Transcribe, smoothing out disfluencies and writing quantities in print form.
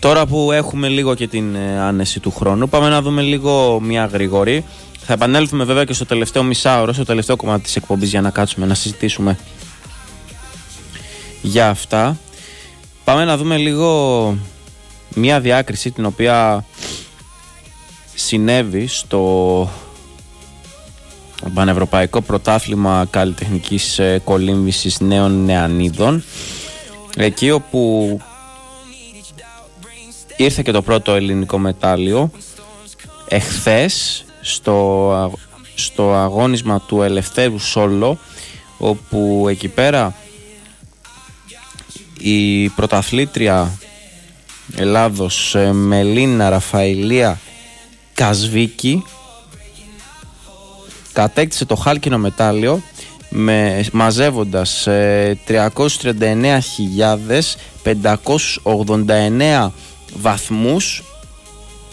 Τώρα που έχουμε λίγο και την άνεση του χρόνου, πάμε να δούμε λίγο μια γρήγορη. Θα επανέλθουμε βέβαια και στο τελευταίο μισάωρο, στο τελευταίο κομμάτι της εκπομπής, για να κάτσουμε να συζητήσουμε για αυτά. Πάμε να δούμε λίγο μια διάκριση την οποία συνέβη στο Πανευρωπαϊκό Πρωτάθλημα Καλλιτεχνικής Κολύμβησης Νέων Νεανίδων, εκεί όπου ήρθε και το πρώτο ελληνικό μετάλλιο εχθές στο αγώνισμα του Ελευθέρου Σόλο, όπου εκεί πέρα η πρωταθλήτρια Ελλάδος Μελίνα Ραφαηλία Κασβίκη κατέκτησε το χάλκινο μετάλλιο μαζεύοντας 339.589 βαθμούς